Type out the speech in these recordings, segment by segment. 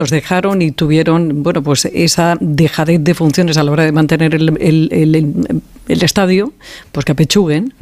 los dejaron y tuvieron, bueno, pues esa dejadez de funciones a la hora de mantener el estadio, pues que apechuguen,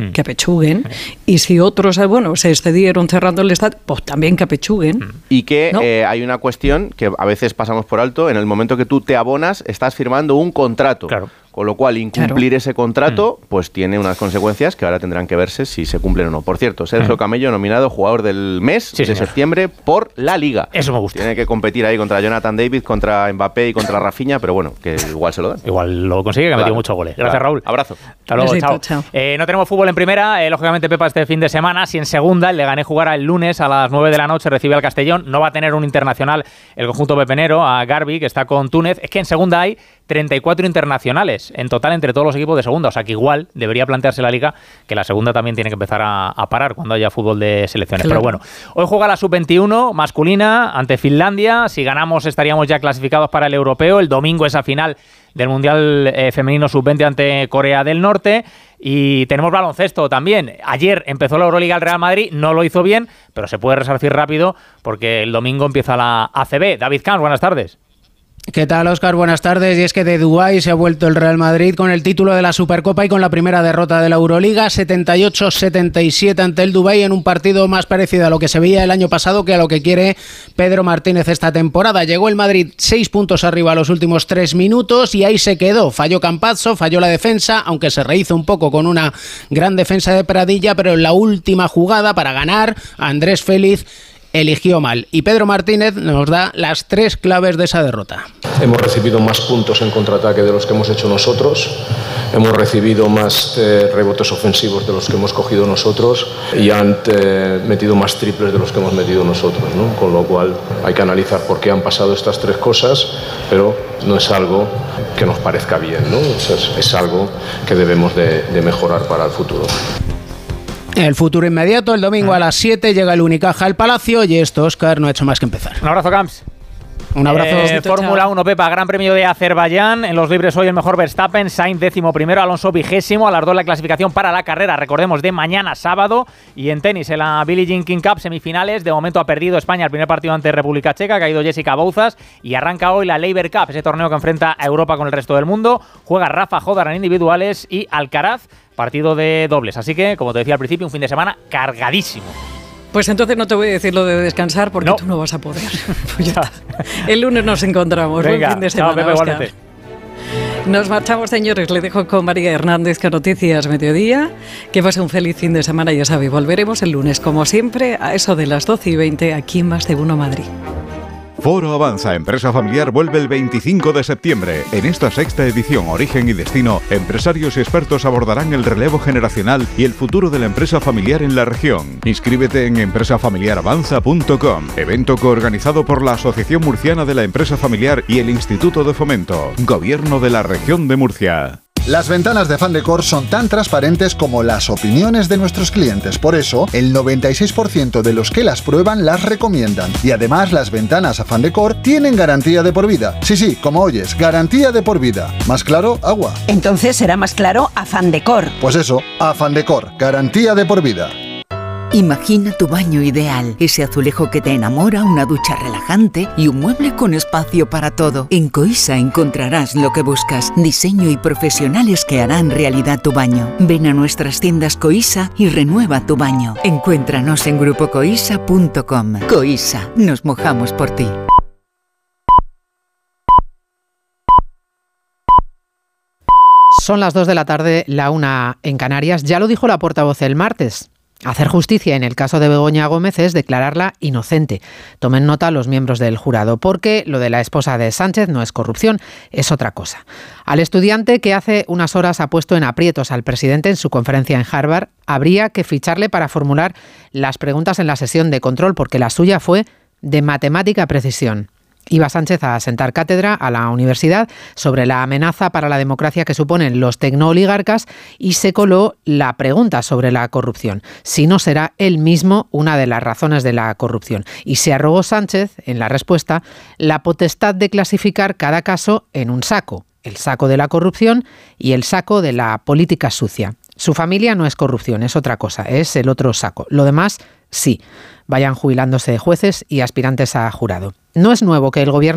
y si otros, bueno, se excedieron cerrando el estadio, pues también que apechuguen. Y que ¿no? Hay una cuestión que a veces pasamos por alto, en el momento que tú te abonas, estás firmando un contrato. Claro. Con lo cual, incumplir ese contrato, pues tiene unas consecuencias que ahora tendrán que verse si se cumplen o no. Por cierto, Sergio Camello nominado jugador del mes de septiembre por la Liga. Eso me gusta. Tiene que competir ahí contra Jonathan David, contra Mbappé y contra Rafinha, pero bueno, que igual se lo dan. Igual lo consigue, que ha metido muchos goles. Gracias, Raúl. Abrazo. Hasta luego, Besito, chao. chao. No tenemos fútbol en primera, lógicamente, Pepa, este fin de semana. Si en segunda, el Leganés jugará el lunes a las 9 de la noche, recibe al Castellón. No va a tener un internacional el conjunto pepenero, a Garbi, que está con Túnez. Es que en segunda hay 34 internacionales en total entre todos los equipos de segunda, o sea que igual debería plantearse la Liga que la segunda también tiene que empezar a parar cuando haya fútbol de selecciones. Claro. Pero bueno, hoy juega la sub-21 masculina ante Finlandia. Si ganamos estaríamos ya clasificados para el europeo. El domingo esa final del Mundial femenino sub-20 ante Corea del Norte. Y tenemos baloncesto también. Ayer empezó la Euroliga el Real Madrid, no lo hizo bien, pero se puede resarcir rápido porque el domingo empieza la ACB. David Camps, buenas tardes. ¿Qué tal, Óscar? Buenas tardes. Y es que de Dubái se ha vuelto el Real Madrid con el título de la Supercopa y con la primera derrota de la Euroliga, 78-77 ante el Dubái, en un partido más parecido a lo que se veía el año pasado que a lo que quiere Pedro Martínez esta temporada. Llegó el Madrid 6 puntos arriba a los últimos 3 minutos y ahí se quedó. Falló Campazzo, falló la defensa, aunque se rehizo un poco con una gran defensa de Pradilla, pero en la última jugada para ganar, Andrés Félix eligió mal. Y Pedro Martínez nos da las 3 claves de esa derrota. Hemos recibido más puntos en contraataque de los que hemos hecho nosotros, hemos recibido más rebotes ofensivos de los que hemos cogido nosotros y han metido más triples de los que hemos metido nosotros, ¿no? Con lo cual hay que analizar por qué han pasado estas 3 cosas, pero no es algo que nos parezca bien, ¿no? Es algo que debemos de mejorar para el futuro. El futuro inmediato, el domingo a las 7 llega el Unicaja al Palacio y esto, Óscar, no ha hecho más que empezar. Un abrazo, Camps. Un abrazo. Fórmula 1, Pepa, Gran Premio de Azerbaiyán. En los libres hoy el mejor Verstappen, Sainz 11º, Alonso 20º. A las 2 la clasificación para la carrera, recordemos, de mañana sábado. Y en tenis, en la Billie Jean King Cup, semifinales. De momento ha perdido España el primer partido ante República Checa, ha caído Jessica Bouzas. Y arranca hoy la Laver Cup, ese torneo que enfrenta a Europa con el resto del mundo. Juega Rafa Jodar en individuales y Alcaraz, partido de dobles. Así que, como te decía al principio, un fin de semana cargadísimo. Pues entonces no te voy a decir lo de descansar porque tú no vas a poder. Pues ya está. El lunes nos encontramos. Venga, buen fin de semana, chao, Pepe, Óscar. igualmente. Nos marchamos, señores. Le dejo con María Hernández con Noticias Mediodía. Que pase un feliz fin de semana, ya sabe. Volveremos el lunes, como siempre, a eso de las 12:20, aquí en Más de Uno Madrid. Foro Avanza Empresa Familiar vuelve el 25 de septiembre. En esta 6ª edición Origen y Destino, empresarios y expertos abordarán el relevo generacional y el futuro de la empresa familiar en la región. Inscríbete en empresafamiliaravanza.com, evento coorganizado por la Asociación Murciana de la Empresa Familiar y el Instituto de Fomento, Gobierno de la Región de Murcia. Las ventanas de Fandecor son tan transparentes como las opiniones de nuestros clientes. Por eso, el 96% de los que las prueban las recomiendan. Y además, las ventanas a Fandecor tienen garantía de por vida. Sí, como oyes, garantía de por vida. ¿Más claro? Agua. Entonces será más claro a Fandecor. Pues eso, a Fandecor, garantía de por vida. Imagina tu baño ideal, ese azulejo que te enamora, una ducha relajante y un mueble con espacio para todo. En Coisa encontrarás lo que buscas, diseño y profesionales que harán realidad tu baño. Ven a nuestras tiendas Coisa y renueva tu baño. Encuéntranos en grupocoisa.com. Coisa, nos mojamos por ti. Son las 2 de la tarde, la 1 en Canarias. Ya lo dijo la portavoz el martes. Hacer justicia en el caso de Begoña Gómez es declararla inocente. Tomen nota los miembros del jurado, porque lo de la esposa de Sánchez no es corrupción, es otra cosa. Al estudiante que hace unas horas ha puesto en aprietos al presidente en su conferencia en Harvard, habría que ficharle para formular las preguntas en la sesión de control, porque la suya fue de matemática precisión. Iba Sánchez a sentar cátedra a la universidad sobre la amenaza para la democracia que suponen los tecnooligarcas y se coló la pregunta sobre la corrupción. Si no será él mismo una de las razones de la corrupción. Y se arrogó Sánchez, en la respuesta, la potestad de clasificar cada caso en un saco. El saco de la corrupción y el saco de la política sucia. Su familia no es corrupción, es otra cosa, es el otro saco. Lo demás, sí. Vayan jubilándose jueces y aspirantes a jurado. No es nuevo que el gobierno